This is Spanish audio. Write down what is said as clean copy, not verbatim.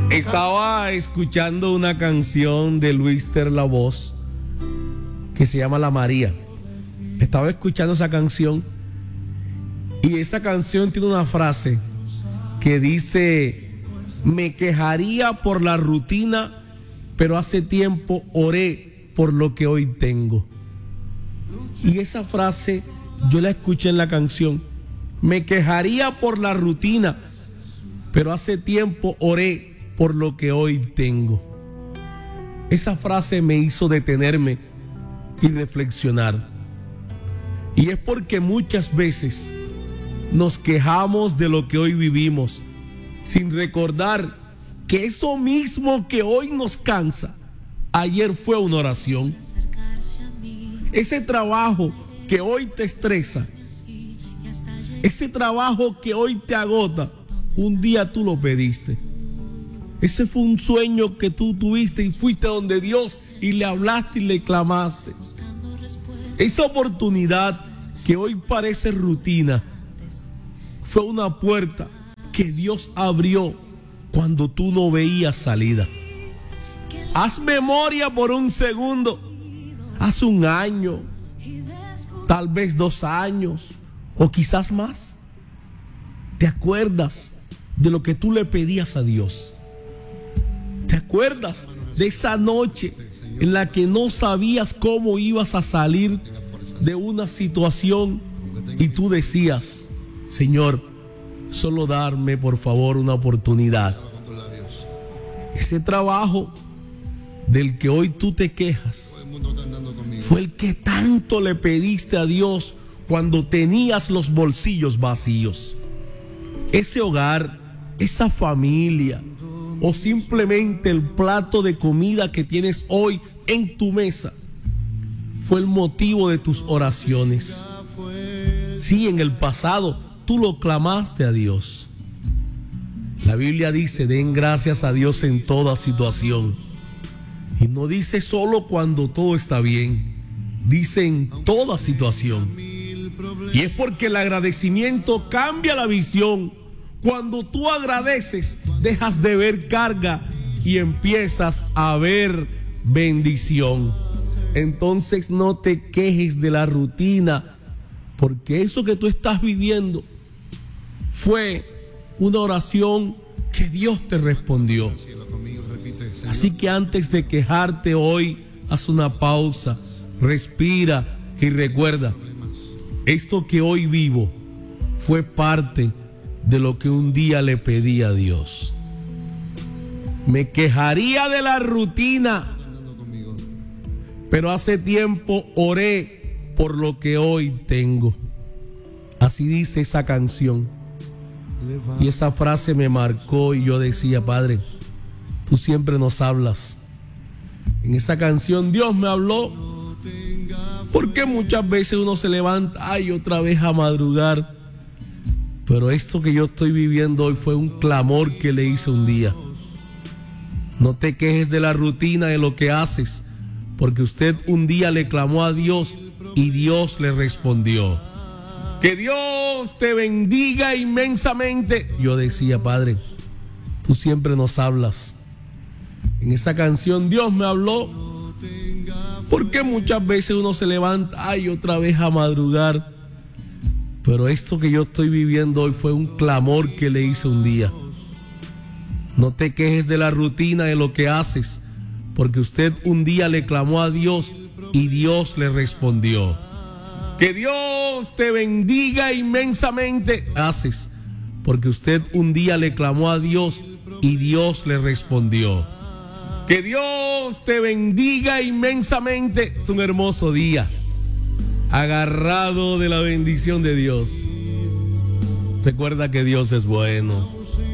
Estaba escuchando una canción de Luis Terlavoz que se llama La María. Estaba escuchando esa canción y esa canción tiene una frase que dice: me quejaría por la rutina, pero hace tiempo oré por lo que hoy tengo. Y esa frase yo la escuché en la canción. Me quejaría por la rutina, pero hace tiempo oré por lo que hoy tengo. Esa frase me hizo detenerme y reflexionar. Y es porque muchas veces nos quejamos de lo que hoy vivimos, sin recordar que eso mismo que hoy nos cansa, ayer fue una oración. Ese trabajo que hoy te estresa, ese trabajo que hoy te agota, un día tú lo pediste. Ese fue un sueño que tú tuviste y fuiste donde Dios y le hablaste y le clamaste. Esa oportunidad que hoy parece rutina fue una puerta que Dios abrió cuando tú no veías salida. Haz memoria por un segundo. Hace un año, tal vez 2 años o quizás más. ¿Te acuerdas de lo que tú le pedías a Dios? ¿Te acuerdas de esa noche en la que no sabías cómo ibas a salir de una situación y tú decías: Señor, solo darme por favor una oportunidad? Ese trabajo del que hoy tú te quejas fue el que tanto le pediste a Dios cuando tenías los bolsillos vacíos. Ese hogar, esa familia, o simplemente el plato de comida que tienes hoy en tu mesa, fue el motivo de tus oraciones. Sí, en el pasado tú lo clamaste a Dios. La Biblia dice: den gracias a Dios en toda situación. Y no dice solo cuando todo está bien, dice en toda situación. Y es porque el agradecimiento cambia la visión. Cuando tú agradeces, dejas de ver carga y empiezas a ver bendición. Entonces no te quejes de la rutina, porque eso que tú estás viviendo fue una oración que Dios te respondió. Así que antes de quejarte hoy, haz una pausa, respira y recuerda: esto que hoy vivo fue parte de lo que un día le pedí a Dios. Me quejaría de la rutina, pero hace tiempo oré por lo que hoy tengo. Así dice esa canción. Y esa frase me marcó y yo decía: Padre, tú siempre nos hablas. En esa canción Dios me habló, porque muchas veces uno se levanta y otra vez a madrugar. Pero esto que yo estoy viviendo hoy fue un clamor que le hice un día. No te quejes de la rutina de lo que haces, porque usted un día le clamó a Dios y Dios le respondió. Que Dios te bendiga inmensamente. Yo decía: Padre, tú siempre nos hablas. En esa canción Dios me habló, porque muchas veces uno se levanta y otra vez a madrugar. Pero esto que yo estoy viviendo hoy fue un clamor que le hice un día. No te quejes de la rutina de lo que haces, porque usted un día le clamó a Dios y Dios le respondió. Que Dios te bendiga inmensamente. Haces, porque usted un día le clamó a Dios y Dios le respondió. Que Dios te bendiga inmensamente. Es un hermoso día, agarrado de la bendición de Dios. Recuerda que Dios es bueno.